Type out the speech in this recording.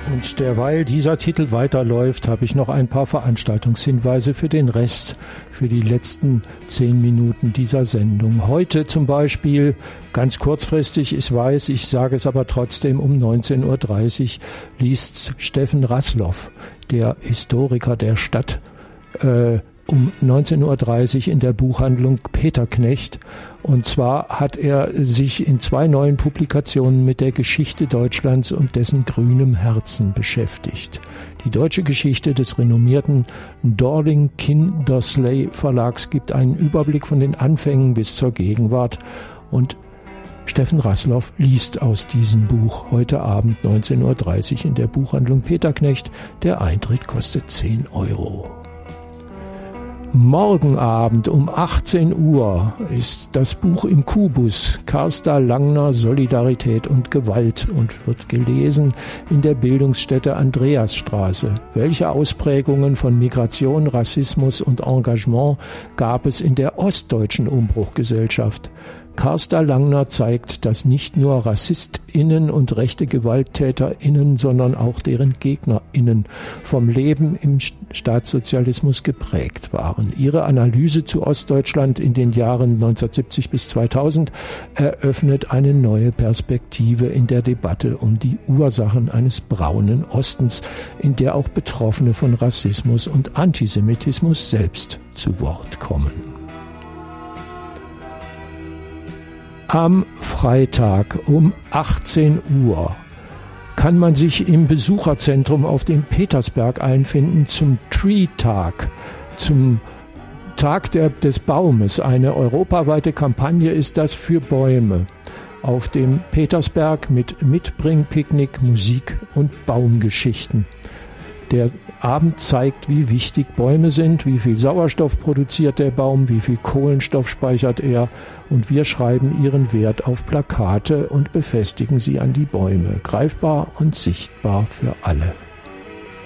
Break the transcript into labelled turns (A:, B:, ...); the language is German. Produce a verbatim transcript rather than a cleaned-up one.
A: Und derweil dieser Titel weiterläuft, habe ich noch ein paar Veranstaltungshinweise für den Rest, für die letzten zehn Minuten dieser Sendung. Heute zum Beispiel, ganz kurzfristig, ich weiß, ich sage es aber trotzdem, um neunzehn Uhr dreißig liest Steffen Raslow, der Historiker der Stadt, äh, um neunzehn Uhr dreißig in der Buchhandlung Peter Knecht. Und zwar hat er sich in zwei neuen Publikationen mit der Geschichte Deutschlands und dessen grünem Herzen beschäftigt. Die deutsche Geschichte des renommierten Dorling Kindersley Verlags gibt einen Überblick von den Anfängen bis zur Gegenwart. Und Steffen Raslow liest aus diesem Buch heute Abend neunzehn Uhr dreißig in der Buchhandlung Peter Knecht. Der Eintritt kostet zehn Euro. Morgen Abend um achtzehn Uhr ist das Buch im Kubus, Carsta Langner, Solidarität und Gewalt, und wird gelesen in der Bildungsstätte Andreasstraße. Welche Ausprägungen von Migration, Rassismus und Engagement gab es in der ostdeutschen Umbruchgesellschaft? Carsta Langner zeigt, dass nicht nur RassistInnen und rechte GewalttäterInnen, sondern auch deren GegnerInnen vom Leben im Staatssozialismus geprägt waren. Ihre Analyse zu Ostdeutschland in den Jahren neunzehnhundertsiebzig bis zweitausend eröffnet eine neue Perspektive in der Debatte um die Ursachen eines braunen Ostens, in der auch Betroffene von Rassismus und Antisemitismus selbst zu Wort kommen. Am Freitag um achtzehn Uhr kann man sich im Besucherzentrum auf dem Petersberg einfinden zum Tree-Tag, zum Tag der, des Baumes. Eine europaweite Kampagne ist das für Bäume. Auf dem Petersberg mit Mitbringpicknick, Musik und Baumgeschichten. Der Abend zeigt, wie wichtig Bäume sind, wie viel Sauerstoff produziert der Baum, wie viel Kohlenstoff speichert er, und wir schreiben ihren Wert auf Plakate und befestigen sie an die Bäume. Greifbar und sichtbar für alle.